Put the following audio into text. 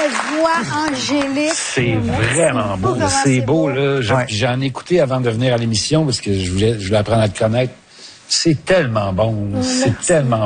voix angélique. C'est vraiment beau. C'est beau, là. J'en ai écouté avant de venir à l'émission parce que je voulais apprendre à te connaître. C'est tellement bon. C'est tellement